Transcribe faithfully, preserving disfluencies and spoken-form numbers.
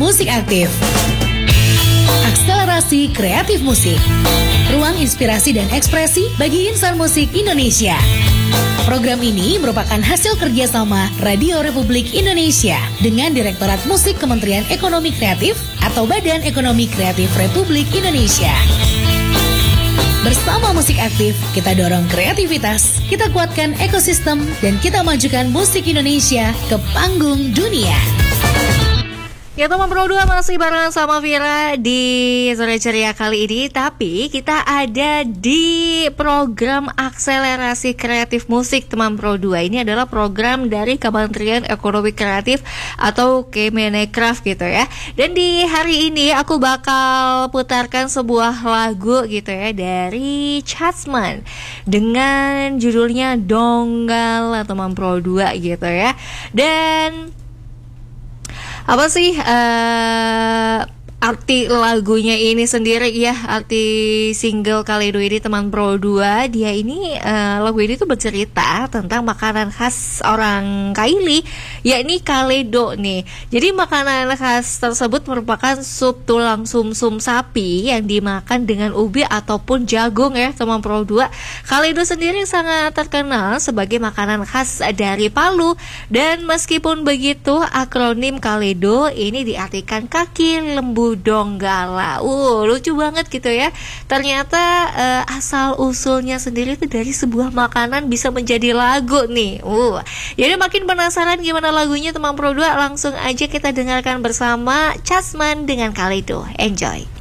Musik Aktif. Akselerasi kreatif musik. Ruang inspirasi dan ekspresi bagi insan musik Indonesia. Program ini merupakan hasil kerjasama Radio Republik Indonesia dengan Direktorat Musik Kementerian Ekonomi Kreatif atau Badan Ekonomi Kreatif Republik Indonesia. Bersama Musik Aktif, kita dorong kreativitas, kita kuatkan ekosistem, dan kita majukan musik Indonesia ke panggung dunia. Ya, teman Pro dua masih bareng sama Vira di Sore Ceria kali ini. Tapi kita ada di program Akselerasi Kreatif Musik, teman Pro dua. Ini adalah program dari Kementerian Ekonomi Kreatif atau Kemenekraf gitu ya. Dan di hari ini aku bakal putarkan sebuah lagu gitu ya dari Chasman dengan judulnya Donggala, teman Pro dua gitu ya. Dan apa sih uh, arti lagunya ini sendiri ya, arti single Kaledo ini, teman Pro dua. Dia ini uh, lagu ini tuh bercerita tentang makanan khas orang Kaili, yakni Kaledo nih. Jadi makanan khas tersebut merupakan sup tulang sumsum sapi yang dimakan dengan ubi ataupun jagung ya, teman Pro dua. Kaledo sendiri sangat terkenal sebagai makanan khas dari Palu, dan meskipun begitu akronim Kaledo ini diartikan kaki lembu Donggala. Uh, lucu banget gitu ya. Ternyata uh, asal usulnya sendiri itu dari sebuah makanan bisa menjadi lagu nih. Uh. Jadi makin penasaran gimana lagunya, teman Pro dua? Langsung aja kita dengarkan bersama Chasman dengan Kaledo. Enjoy.